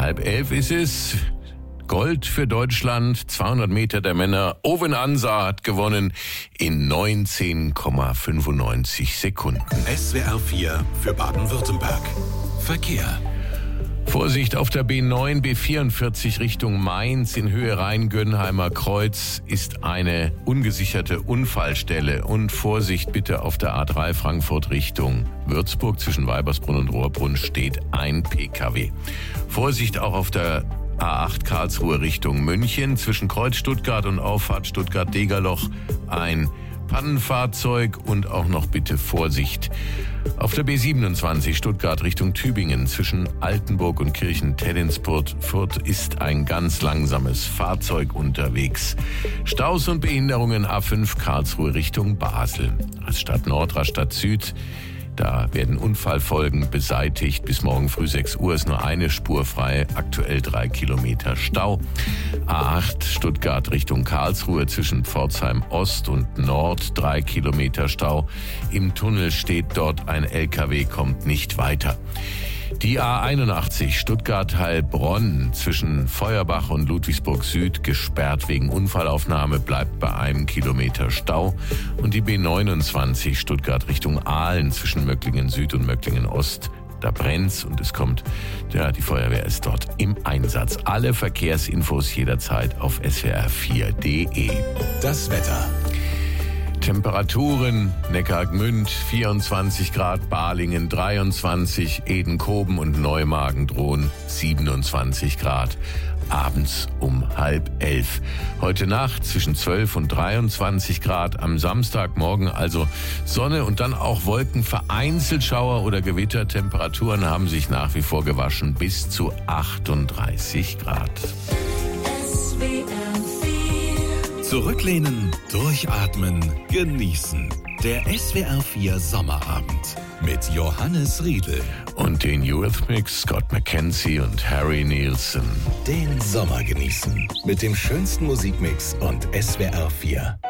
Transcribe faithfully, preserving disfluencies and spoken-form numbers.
Halb elf ist es. Gold für Deutschland, zweihundert Meter der Männer. Owen Ansa hat gewonnen in neunzehn Komma fünfundneunzig Sekunden. S W R vier für Baden-Württemberg. Verkehr. Vorsicht auf der B neun, B vierundvierzig Richtung Mainz in Höhe Rhein-Gönnheimer Kreuz ist eine ungesicherte Unfallstelle. Und Vorsicht bitte auf der A drei Frankfurt Richtung Würzburg. Zwischen Weibersbrunn und Rohrbrunn steht ein P K W. Vorsicht auch auf der A acht Karlsruhe Richtung München. Zwischen Kreuz Stuttgart und Auffahrt Stuttgart-Degerloch ein Pannenfahrzeug und auch noch bitte Vorsicht auf der B siebenundzwanzig Stuttgart Richtung Tübingen. Zwischen Altenburg und Kirchen-Tennisport ist ein ganz langsames Fahrzeug unterwegs. Staus und Behinderungen A fünf Karlsruhe Richtung Basel. Rastatt Nord, Rastatt Süd. Da werden Unfallfolgen beseitigt. Bis morgen früh sechs Uhr ist nur eine Spur frei. Aktuell drei Kilometer Stau. A acht Stuttgart Richtung Karlsruhe zwischen Pforzheim Ost und Nord. Drei Kilometer Stau. Im Tunnel steht dort ein L K W, kommt nicht weiter. Die A einundachtzig Stuttgart-Heilbronn zwischen Feuerbach und Ludwigsburg Süd gesperrt wegen Unfallaufnahme, bleibt bei einem Kilometer Stau. Und die B neunundzwanzig Stuttgart Richtung Aalen zwischen Möcklingen Süd und Möcklingen Ost, da brennt's und es kommt, ja, die Feuerwehr ist dort im Einsatz. Alle Verkehrsinfos jederzeit auf S W R vier Punkt de. Das Wetter. Temperaturen, Neckargmünd vierundzwanzig Grad, Balingen dreiundzwanzig, Edenkoben und Neumagen drohen siebenundzwanzig Grad. Abends um halb elf. Heute Nacht zwischen zwölf und dreiundzwanzig Grad. Am Samstagmorgen also Sonne und dann auch Wolken, vereinzelt Schauer oder Gewitter. Temperaturen haben sich nach wie vor gewaschen bis zu achtunddreißig Grad. Zurücklehnen, durchatmen, genießen. Der S W R vier Sommerabend mit Johannes Riedl. Und den Eurythmics, Scott McKenzie und Harry Nilsson. Den Sommer genießen mit dem schönsten Musikmix und S W R vier.